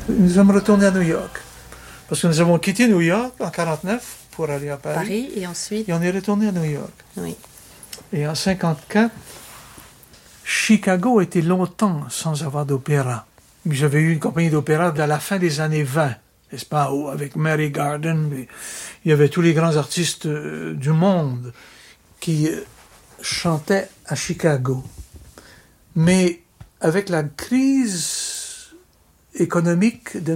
Nous sommes retournés à New York. Parce que nous avons quitté New York en 1949 pour aller à Paris. Paris, et ensuite... Et on est retourné à New York. Oui. Et en 1954, Chicago était longtemps sans avoir d'opéra. J'avais eu une compagnie d'opéra à la fin des années 20, n'est-ce pas, avec Mary Garden. Il y avait tous les grands artistes du monde qui chantaient à Chicago. Mais avec la crise économique de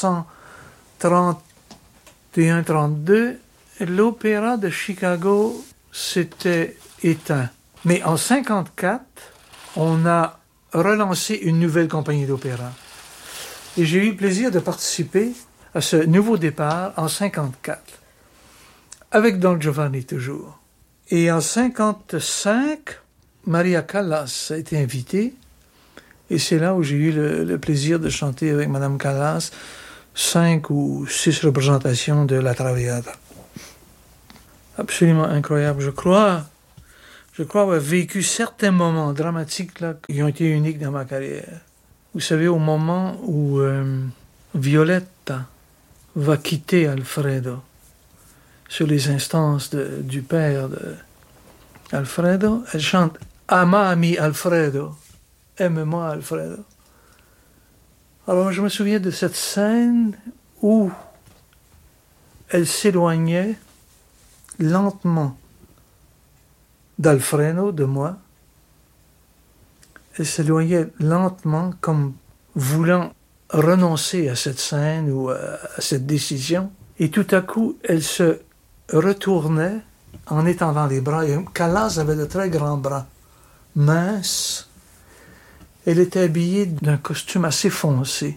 1931-32, l'opéra de Chicago s'était éteint. Mais en 1954, on a relancé une nouvelle compagnie d'opéra. Et j'ai eu le plaisir de participer à ce nouveau départ en 1954, avec Don Giovanni toujours. Et en 1955, Maria Callas a été invitée, et c'est là où j'ai eu le plaisir de chanter avec Madame Callas 5 ou 6 représentations de La Traviata. Absolument incroyable. Je crois avoir vécu certains moments dramatiques là, qui ont été uniques dans ma carrière. Vous savez, au moment où Violetta va quitter Alfredo, sur les instances du père d'Alfredo, elle chante « Amami Alfredo », « Aime-moi Alfredo ». Alors je me souviens de cette scène où elle s'éloignait lentement d'Alfredo, de moi. Elle s'éloignait lentement comme voulant renoncer à cette scène ou à cette décision. Et tout à coup, elle se retournait en étendant les bras. Et Callas avait de très grands bras, minces. Elle était habillée d'un costume assez foncé.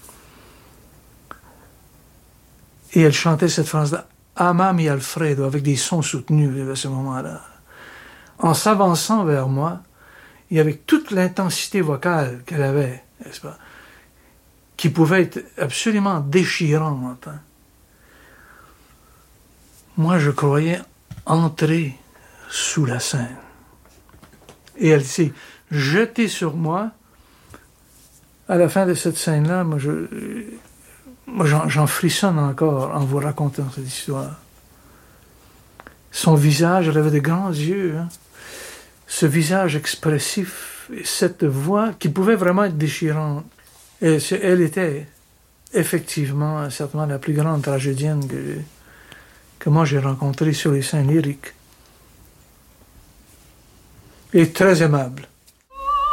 Et elle chantait cette phrase-là, « Amami Alfredo », avec des sons soutenus à ce moment-là. En s'avançant vers moi, et avec toute l'intensité vocale qu'elle avait, n'est-ce pas, qui pouvait être absolument déchirante. Hein. Moi, je croyais entrer sous la scène. Et elle s'est jetée sur moi. À la fin de cette scène-là, moi j'en frissonne encore en vous racontant cette histoire. Son visage, elle avait de grands yeux, hein. Ce visage expressif, et cette voix qui pouvait vraiment être déchirante. Et elle était effectivement, certainement, la plus grande tragédienne que moi j'ai rencontrée sur les scènes lyriques. Et très aimable.